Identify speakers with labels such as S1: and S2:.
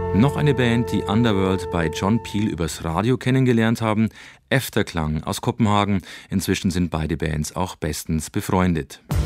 S1: Noch eine Band, die Underworld bei John Peel übers Radio kennengelernt haben, Efterklang aus Kopenhagen. Inzwischen sind beide Bands auch bestens befreundet.